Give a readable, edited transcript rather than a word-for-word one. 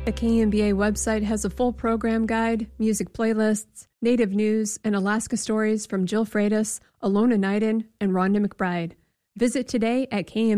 The KMBA website has a full program guide, music playlists, native news, and Alaska stories from Jill Freitas, Alona Nyden, and Rhonda McBride. Visit today at KMBA.